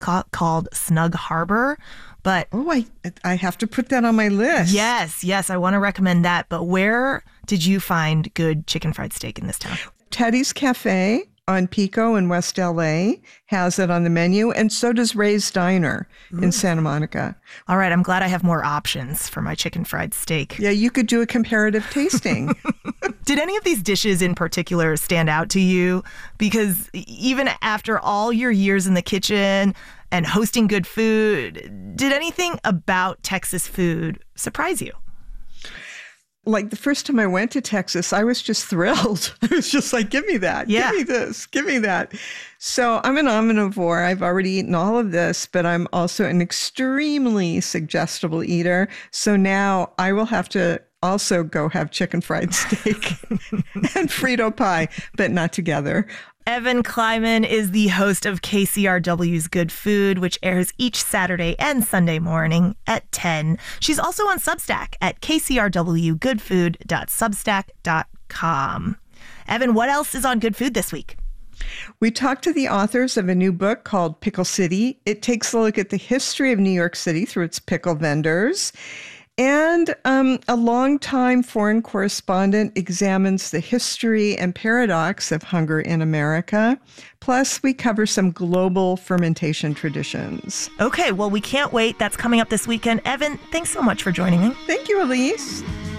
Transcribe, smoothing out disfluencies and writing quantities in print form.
called Snug Harbor. But I have to put that on my list. Yes, I want to recommend that. But where did you find good chicken fried steak in this town? Teddy's Cafe on Pico in West LA has it on the menu, and so does Ray's Diner in Santa Monica. All right, I'm glad I have more options for my chicken fried steak. Yeah, you could do a comparative tasting. Did any of these dishes in particular stand out to you? Because even after all your years in the kitchen and hosting good food, did anything about Texas food surprise you? Like the first time I went to Texas, I was just thrilled. I was just like, give me that. Yeah. Give me this. Give me that. So I'm an omnivore. I've already eaten all of this, but I'm also an extremely suggestible eater. So now I will have to also go have chicken fried steak and Frito pie, but not together. Evan Kleiman is the host of KCRW's Good Food, which airs each Saturday and Sunday morning at 10. She's also on Substack at kcrwgoodfood.substack.com. Evan, what else is on Good Food this week? We talked to the authors of a new book called Pickle City. It takes a look at the history of New York City through its pickle vendors. And a longtime foreign correspondent examines the history and paradox of hunger in America. Plus, we cover some global fermentation traditions. Okay, well, we can't wait. That's coming up this weekend. Evan, thanks so much for joining me. Thank you, Elise.